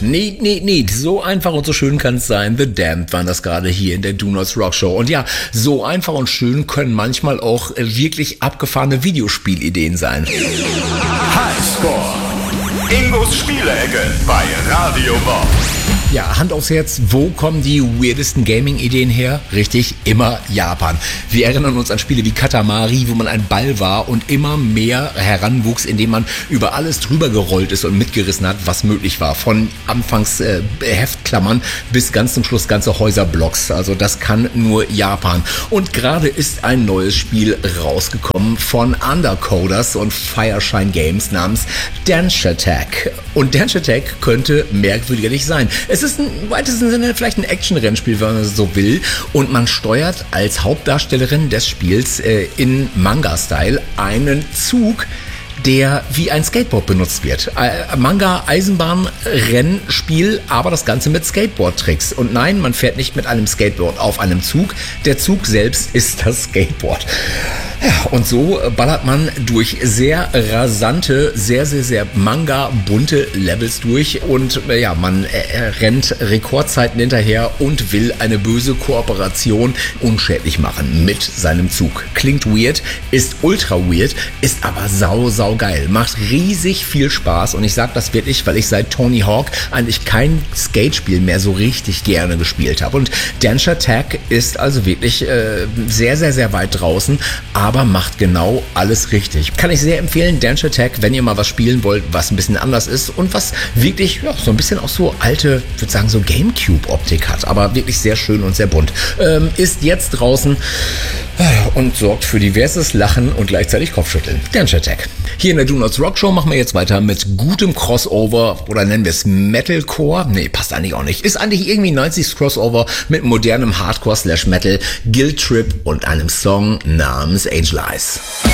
Nee. So einfach und so schön kann es sein. The Damned waren das gerade hier in der Do Nots Rock Show. Und ja, so einfach und schön können manchmal auch wirklich abgefahrene Videospielideen sein. Highscore. Ingos Spielecke bei Radio Bob. Ja, Hand aufs Herz, wo kommen die weirdesten Gaming-Ideen her? Richtig, immer Japan. Wir erinnern uns an Spiele wie Katamari, wo man ein Ball war und immer mehr heranwuchs, indem man über alles drüber gerollt ist und mitgerissen hat, was möglich war. Von anfangs Heftklammern bis ganz zum Schluss ganze Häuserblocks. Also das kann nur Japan. Und gerade ist ein neues Spiel rausgekommen von Undercoders und Fireshine Games namens Densha Attack. Und Densha Attack könnte merkwürdiger nicht sein. Es ist im weitesten Sinne vielleicht ein Action-Rennspiel, wenn man so will. Und man steuert als Hauptdarstellerin des Spiels in Manga-Style einen Zug, der wie ein Skateboard benutzt wird. Manga-Eisenbahn-Rennspiel, aber das Ganze mit Skateboard-Tricks. Und nein, man fährt nicht mit einem Skateboard auf einem Zug. Der Zug selbst ist das Skateboard. Ja, und so ballert man durch sehr rasante, sehr Manga-bunte Levels durch und ja, man rennt Rekordzeiten hinterher und will eine böse Kooperation unschädlich machen mit seinem Zug. Klingt weird, ist ultra weird, ist aber sau geil. Macht riesig viel Spaß und ich sage das wirklich, weil ich seit Tony Hawk eigentlich kein Skatespiel mehr so richtig gerne gespielt habe. Und Densha Attack ist also wirklich sehr weit draußen, aber macht genau alles richtig. Kann ich sehr empfehlen, Densha Attack, wenn ihr mal was spielen wollt, was ein bisschen anders ist und was wirklich so ein bisschen auch so alte, ich würde sagen so Gamecube-Optik hat, aber wirklich sehr schön und sehr bunt. Ist jetzt draußen und sorgt für diverses Lachen und gleichzeitig Kopfschütteln. Densha Attack. Hier in der Do Nots Rock Show machen wir jetzt weiter mit gutem Crossover oder nennen wir es Metalcore. Nee, passt eigentlich auch nicht. Ist eigentlich irgendwie 90s Crossover mit modernem Hardcore/Metal, Guilt Trip und einem Song namens Angel Eyes.